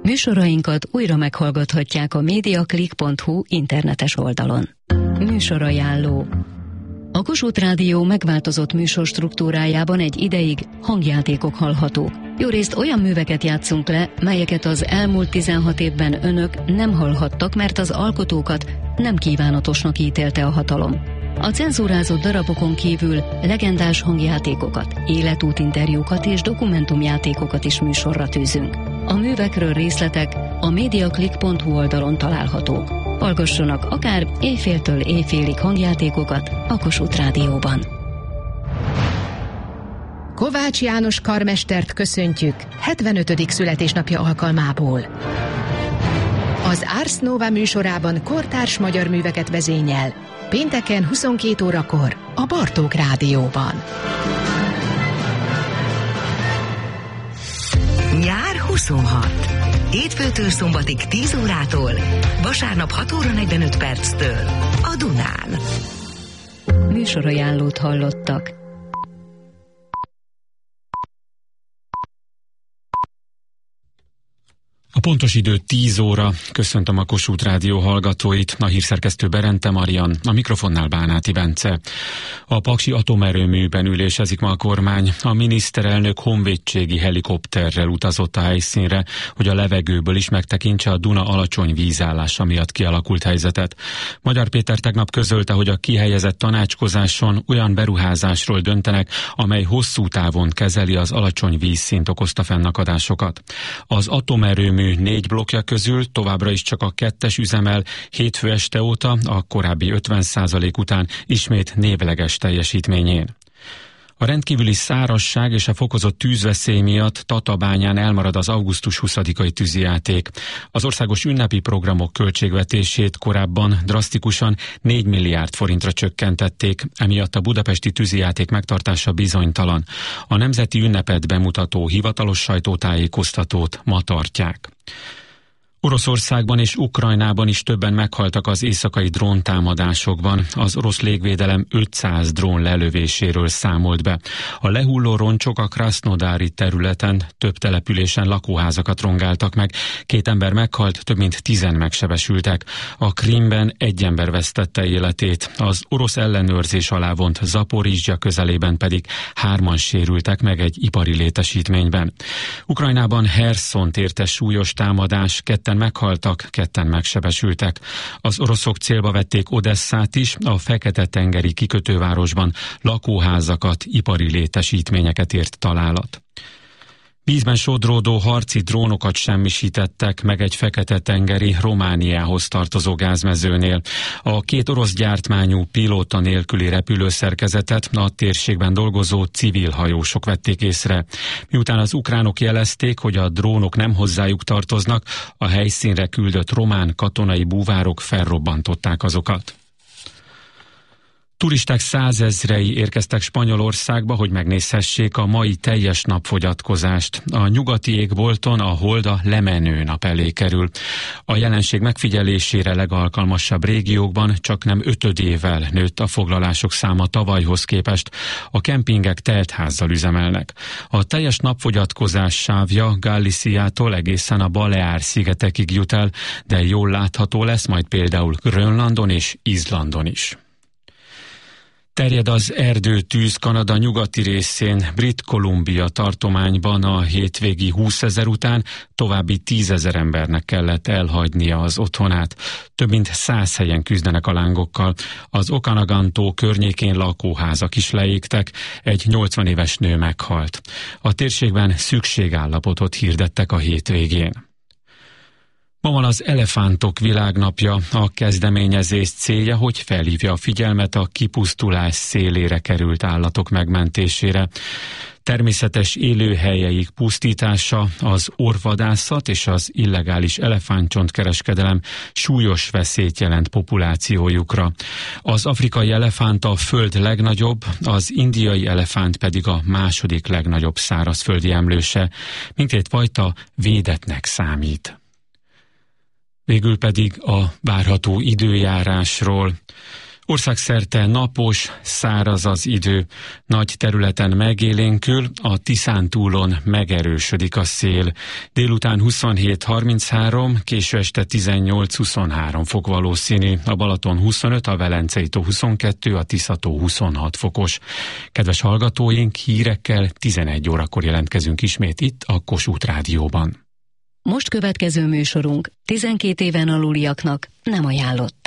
Műsorainkat újra meghallgathatják a mediaclick.hu internetes oldalon. Műsorajánló. A Kossuth Rádió megváltozott műsorstruktúrájában egy ideig hangjátékok hallhatók. Jórészt olyan műveket játszunk le, melyeket az elmúlt 16 évben önök nem hallhattak, mert az alkotókat nem kívánatosnak ítélte a hatalom. A cenzúrázott darabokon kívül legendás hangjátékokat, életútinterjúkat és dokumentumjátékokat is műsorra tűzünk. A művekről részletek a mediaclick.hu oldalon találhatók. Hallgassanak akár éjféltől éjfélig hangjátékokat a Kossuth Rádióban. Kovács János karmestert köszöntjük 75. születésnapja alkalmából. Az Ars Nova műsorában kortárs magyar műveket vezényel, pénteken 22 órakor a Bartók Rádióban. Nyár 26. Hétfőtől szombatig 10 órától, vasárnap 6 óra 45 perctől a Dunán. Műsorajánlót hallottak. A pontos idő 10 óra. Köszöntöm a Kossuth Rádió hallgatóit, a hírszerkesztő Berente Marian, a mikrofonnál Bánáti Bence. A paksi atomerőműben ülésezik ma a kormány. A miniszterelnök honvédségi helikopterrel utazott a helyszínre, hogy a levegőből is megtekintse a Duna alacsony vízállása miatt kialakult helyzetet. Magyar Péter tegnap közölte, hogy a kihelyezett tanácskozáson olyan beruházásról döntenek, amely hosszú távon kezeli az alacsony vízszint okozta fennakadásokat. Az atomerőmű 4 blokkja közül továbbra is csak a 2-es üzemel, hétfő este óta a korábbi 50% után ismét névleges teljesítményén. A rendkívüli szárazság és a fokozott tűzveszély miatt Tatabányán elmarad az augusztus 20-ai tűzijáték. Az országos ünnepi programok költségvetését korábban drasztikusan 4 milliárd forintra csökkentették, emiatt a budapesti tűzijáték megtartása bizonytalan. A nemzeti ünnepet bemutató hivatalos sajtótájékoztatót ma tartják. Oroszországban és Ukrajnában is többen meghaltak az éjszakai dróntámadásokban. Az orosz légvédelem 500 drón lelövéséről számolt be. A lehulló roncsok a krasznodári területen több településen lakóházakat rongáltak meg. 2 ember meghalt, több mint 10 megsebesültek. A Krímben 1 ember vesztette életét. Az orosz ellenőrzés alá vont Zaporizsja közelében pedig 3-an sérültek meg egy ipari létesítményben. Ukrajnában Herszont érte súlyos támadás, 2 meghaltak, 2 megsebesültek. Az oroszok célba vették Odesszát is, a Fekete-tengeri kikötővárosban lakóházakat, ipari létesítményeket ért találat. Vízben sodródó harci drónokat semmisítettek meg egy Fekete-tengeri Romániához tartozó gázmezőnél. A 2 orosz gyártmányú pilóta nélküli repülőszerkezetet a térségben dolgozó civil hajósok vették észre. Miután az ukránok jelezték, hogy a drónok nem hozzájuk tartoznak, a helyszínre küldött román katonai búvárok felrobbantották azokat. Turisták 100 000-ei érkeztek Spanyolországba, hogy megnézhessék a mai teljes napfogyatkozást. A nyugati égbolton a hold a lemenő nap elé kerül. A jelenség megfigyelésére legalkalmasabb régiókban csaknem 5-ével nőtt a foglalások száma tavalyhoz képest. A kempingek teltházzal üzemelnek. A teljes napfogyatkozás sávja Galiciától egészen a Baleár-szigetekig jut el, de jól látható lesz majd például Grönlandon és Izlandon is. Terjed az erdőtűz Kanada nyugati részén, Brit Columbia tartományban a hétvégi 20 000 után további 10 000 embernek kellett elhagynia az otthonát. Több mint 100 helyen küzdenek a lángokkal. Az Okanagan-tó környékén lakóházak is leégtek, egy 80 éves nő meghalt. A térségben szükségállapotot hirdettek a hétvégén. Ma van az Elefántok világnapja. A kezdeményezés célja, hogy felhívja a figyelmet a kipusztulás szélére került állatok megmentésére. Természetes élőhelyeik pusztítása, az orvvadászat és az illegális elefántcsontkereskedelem súlyos veszélyt jelent populációjukra. Az afrikai elefánt a föld legnagyobb, az indiai elefánt pedig a második legnagyobb szárazföldi emlőse. Mindkét fajta védettnek számít. Végül pedig a várható időjárásról. Országszerte napos, száraz az idő, nagy területen megélénkül, a Tiszántúlon megerősödik a szél. Délután 27-33, késő este 18-23 fok valószínű, a Balaton 25, a Velencei tó 22, a Tiszató 26 fokos. Kedves hallgatóink, hírekkel 11 órakor jelentkezünk ismét itt a Kossuth Rádióban. Most következő műsorunk 12 éven aluliaknak nem ajánlott.